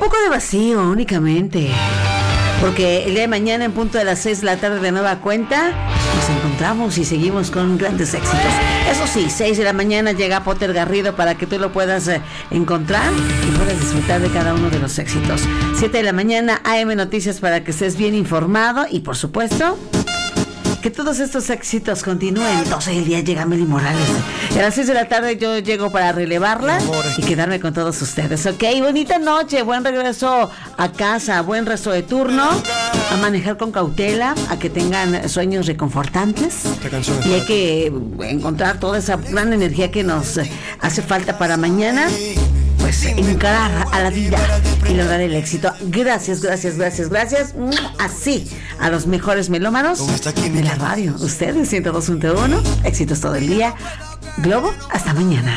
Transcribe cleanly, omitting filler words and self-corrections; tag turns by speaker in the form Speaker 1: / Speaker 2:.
Speaker 1: poco de vacío únicamente, porque el día de mañana en punto de las 6 de la tarde de nueva cuenta nos encontramos y seguimos con grandes éxitos. Eso sí, 6 de la mañana llega Potter Garrido para que tú lo puedas encontrar y puedas disfrutar de cada uno de los éxitos. 7 de la mañana AM Noticias para que estés bien informado y por supuesto que todos estos éxitos continúen. 12 del día llega Meli Morales. Y a las 6 de la tarde yo llego para relevarla y quedarme con todos ustedes. Ok, bonita noche, buen regreso a casa, buen resto de turno. A manejar con cautela, a que tengan sueños reconfortantes. Y hay que encontrar toda esa gran energía que nos hace falta para mañana. Pues encarar a la vida y lograr el éxito. Gracias. Así, a los mejores melómanos de la radio. Ustedes, 102.1, éxitos todo el día. Globo, hasta mañana.